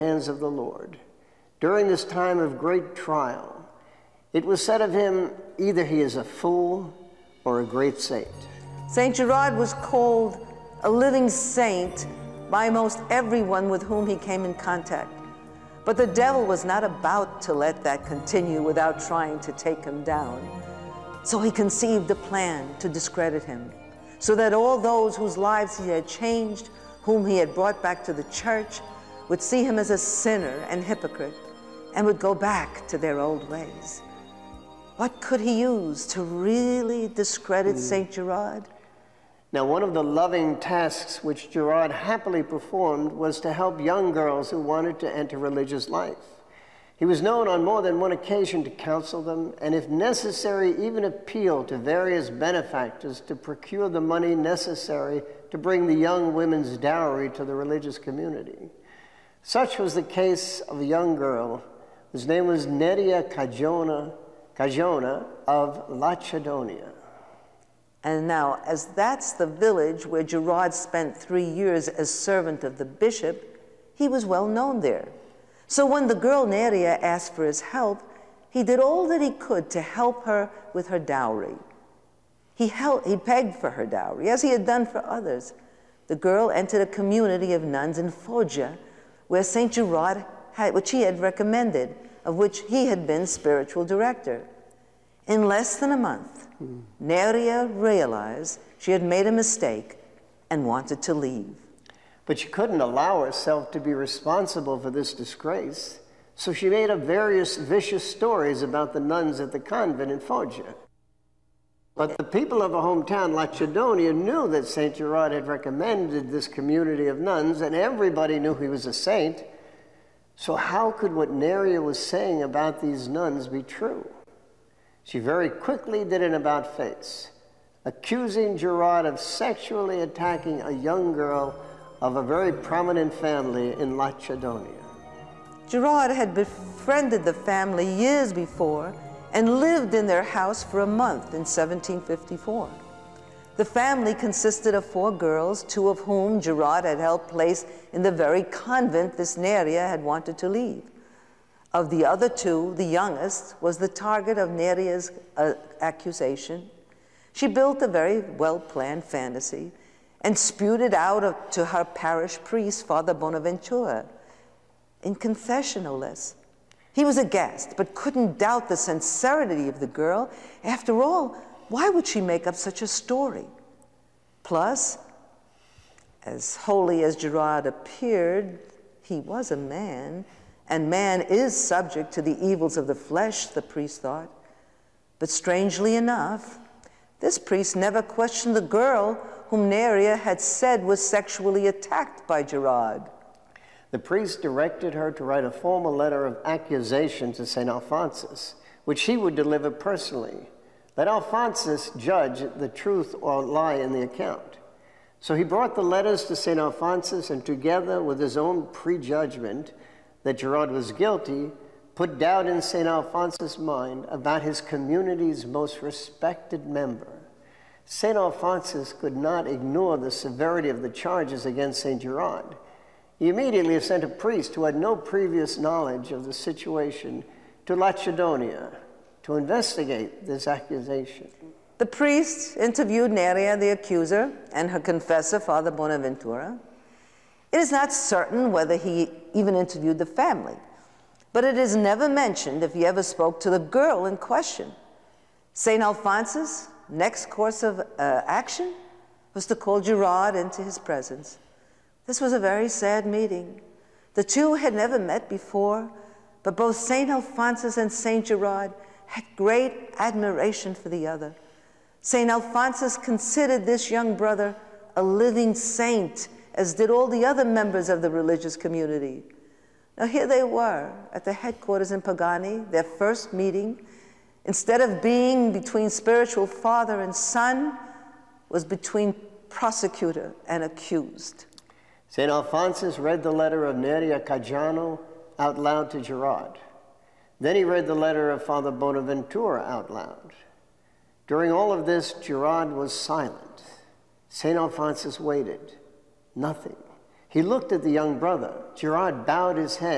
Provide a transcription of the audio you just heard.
hands of the Lord. During this time of great trial, it was said of him, either he is a fool or a great saint. St. Gerard was called a living saint by most everyone with whom he came in contact. But the devil was not about to let that continue without trying to take him down. So he conceived a plan to discredit him, so that all those whose lives he had changed, whom he had brought back to the church, would see him as a sinner and hypocrite and would go back to their old ways. What could he use to really discredit St. Gerard? Now, one of the loving tasks which Gerard happily performed was to help young girls who wanted to enter religious life. He was known on more than one occasion to counsel them, and if necessary, even appeal to various benefactors to procure the money necessary to bring the young women's dowry to the religious community. Such was the case of a young girl whose name was Neria Cajona of Lacedonia. And now, as that's the village where Gerard spent 3 years as servant of the bishop, he was well known there. So when the girl Neria asked for his help, he did all that he could to help her with her dowry. He begged for her dowry, as he had done for others. The girl entered a community of nuns in Foggia, where St. Gerard which he had recommended, of which he had been spiritual director. In less than a month, Neria realized she had made a mistake and wanted to leave. But she couldn't allow herself to be responsible for this disgrace, so she made up various vicious stories about the nuns at the convent in Foggia. But the people of her hometown, Lacedonia, knew that St. Gerard had recommended this community of nuns, and everybody knew he was a saint. So how could what Neria was saying about these nuns be true? She very quickly did an about-face, accusing Gerard of sexually attacking a young girl of a very prominent family in Lacedonia. Gerard had befriended the family years before and lived in their house for a month in 1754. The family consisted of 4 girls, 2 of whom Gerard had helped place in the very convent this Neria had wanted to leave. Of the other 2, the youngest was the target of Neria's accusation. She built a very well-planned fantasy and spewed it out to her parish priest, Father Bonaventura, in confession, no less. He was aghast, but couldn't doubt the sincerity of the girl. After all, why would she make up such a story? Plus, as holy as Gerard appeared, he was a man, and man is subject to the evils of the flesh, the priest thought. But strangely enough, this priest never questioned the girl whom Neria had said was sexually attacked by Gerard. The priest directed her to write a formal letter of accusation to St. Alphonsus, which he would deliver personally. Let Alphonsus judge the truth or lie in the account. So he brought the letters to St. Alphonsus, and together with his own prejudgment that Gerard was guilty, put doubt in St. Alphonsus' mind about his community's most respected member. St. Alphonsus could not ignore the severity of the charges against St. Gerard. He immediately sent a priest who had no previous knowledge of the situation to Lacedonia to investigate this accusation. The priest interviewed Neria, the accuser, and her confessor, Father Bonaventura. It is not certain whether he even interviewed the family, but it is never mentioned if he ever spoke to the girl in question. St. Alphonsus' next course of action was to call Gerard into his presence. This was a very sad meeting. The 2 had never met before, but both St. Alphonsus and St. Gerard had great admiration for the other. St. Alphonsus considered this young brother a living saint, as did all the other members of the religious community. Now here they were at the headquarters in Pagani, their first meeting. Instead of being between spiritual father and son, was between prosecutor and accused. St. Alphonsus read the letter of Neria Cajano out loud to Gerard. Then he read the letter of Father Bonaventura out loud. During all of this, Gerard was silent. St. Alphonsus waited. Nothing. He looked at the young brother. Gerard bowed his head.